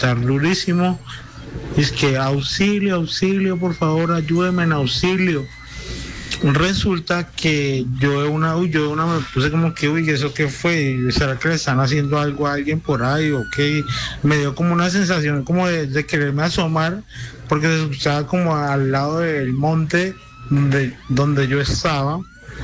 gritar durísimo. Es que auxilio, auxilio, por favor, ayúdenme en auxilio. Resulta que yo de una me puse como que, uy, ¿eso qué fue? ¿Será que le están haciendo algo a alguien por ahí o qué? Me dio como una sensación como de quererme asomar, porque se escuchaba como al lado del monte donde yo estaba.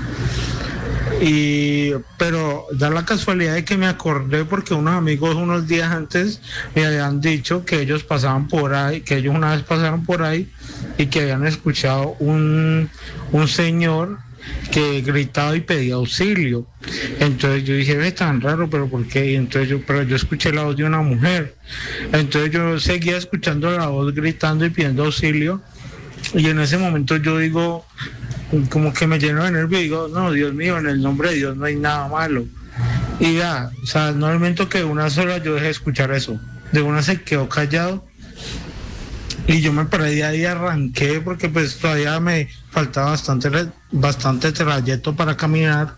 Pero da la casualidad de que me acordé porque unos amigos unos días antes me habían dicho que ellos pasaban por ahí, que ellos una vez pasaron por ahí y que habían escuchado un señor que gritaba y pedía auxilio. Entonces yo dije, ve, tan raro, pero ¿por qué? Y entonces pero yo escuché la voz de una mujer. Entonces yo seguía escuchando la voz gritando y pidiendo auxilio, y en ese momento yo digo, como que me lleno de nervio y digo, no, Dios mío, en el nombre de Dios no hay nada malo. Y ya, o sea, no es momento que una sola yo dejé de escuchar eso. De una se quedó callado y yo me paré de ahí y arranqué porque pues todavía me faltaba bastante trayecto para caminar,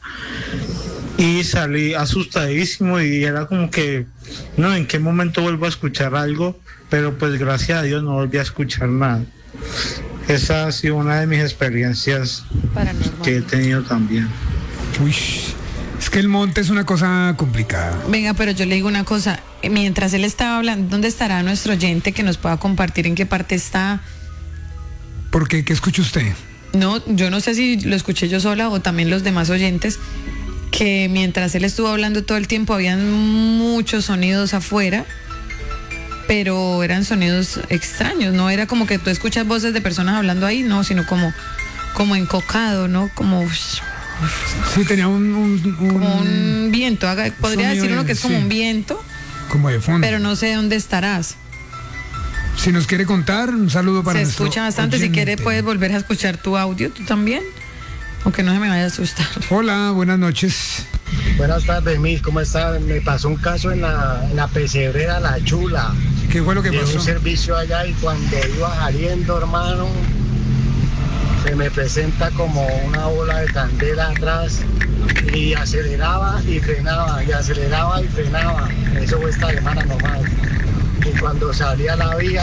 y salí asustadísimo y era como que, no, ¿en qué momento vuelvo a escuchar algo? Pero pues gracias a Dios no volví a escuchar nada. Esa ha sido una de mis experiencias que he tenido también. Uy, es que el monte es una cosa complicada. Venga, pero yo le digo una cosa, mientras él estaba hablando, ¿dónde estará nuestro oyente que nos pueda compartir en qué parte está? ¿Por qué? ¿Qué escucha usted? No, yo no sé si lo escuché yo sola o también los demás oyentes, que mientras él estuvo hablando todo el tiempo habían muchos sonidos afuera, pero eran sonidos extraños, no era como que tú escuchas voces de personas hablando ahí, no, sino como encocado, ¿no? Como sí, tenía como un viento, podría decir uno que es como un viento, como de fondo, pero no sé dónde estarás. Si nos quiere contar, un saludo para nuestro escucha bastante oyente. Si quiere puedes volver a escuchar tu audio, tú también, aunque no se me vaya a asustar. Hola, buenas noches. Buenas tardes, Miss, ¿cómo está? Me pasó un caso en la pesebrera La Chula. ¿Qué fue lo que pasó? Un servicio allá y cuando iba saliendo, hermano, se me presenta como una bola de candela atrás y aceleraba y frenaba, y aceleraba y frenaba. Eso fue esta semana nomás. Y cuando salía la vía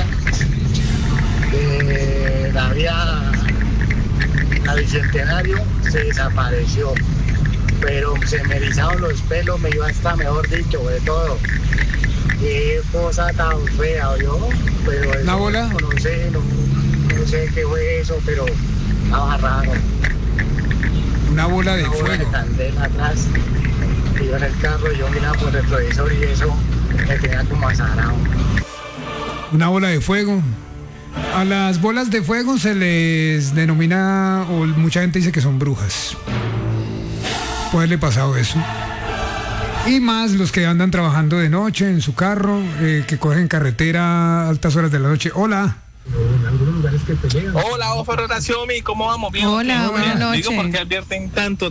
la Bicentenario, se desapareció. Pero se me erizaron los pelos, me iba hasta, mejor dicho, de todo. Qué cosa tan fea, ¿yo? Pero eso, ¿la bola? No sé qué fue eso, pero estaba raro. Una bola de fuego. Bola de candela atrás. Iba en el carro y yo miraba por el retrovisor y eso me tenía como azarado. Una bola de fuego. A las bolas de fuego se les denomina, o mucha gente dice que son brujas. Puede haberle pasado eso. Y más los que andan trabajando de noche en su carro, que cogen carretera a altas horas de la noche. Hola. Hola, Ofer Rotaciones, ¿cómo vamos? ¿Bien? Hola, buenas noches. Digo porque advierten tanto.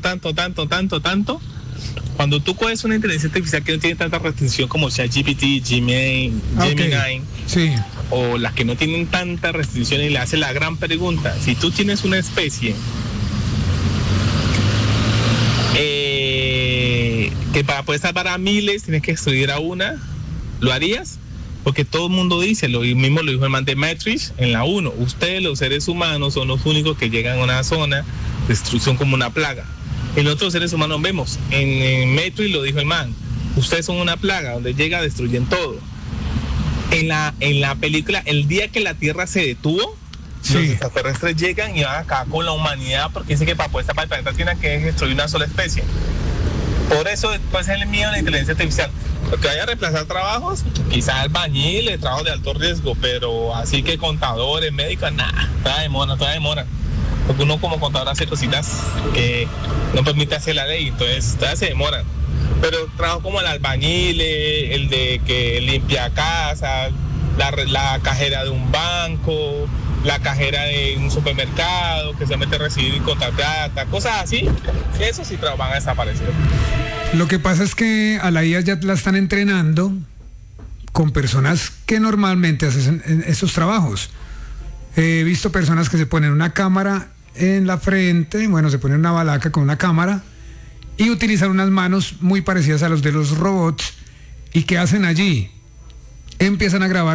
Cuando tú coges una inteligencia artificial que no tiene tanta restricción como ChatGPT, Gemini, sí, o las que no tienen tanta restricción, y le hace la gran pregunta: si tú tienes una especie que para poder salvar a miles tienes que destruir a una, ¿lo harías? Porque todo el mundo dice, lo mismo lo dijo el man de Matrix en la 1, ustedes los seres humanos son los únicos que llegan a una zona de destrucción como una plaga. En otros seres humanos vemos, en Matrix lo dijo el man, ustedes son una plaga, donde llega destruyen todo. En la película, el día que la Tierra se detuvo, sí, los extraterrestres llegan y van a acabar con la humanidad, porque dicen que para poder estar para el planeta tienen que destruir una sola especie. Por eso después es el miedo a la inteligencia artificial. Porque vaya a reemplazar trabajos, quizás albañiles, trabajos de alto riesgo, pero así que contadores, médicos, nada, todavía demora. Porque uno como contador hace cositas que no permite hacer la ley, entonces todavía se demoran. Pero trabajo como el albañil, el de que limpia casas, la cajera de un banco, la cajera de un supermercado, que se mete a recibir y contar plata, cosas así, eso sí van a desaparecer. Lo que pasa es que a la IA ya la están entrenando con personas que normalmente hacen esos trabajos. He visto personas que se ponen una cámara en la frente, se ponen una balaca con una cámara y utilizan unas manos muy parecidas a los de los robots. ¿Y qué hacen allí? Empiezan a grabar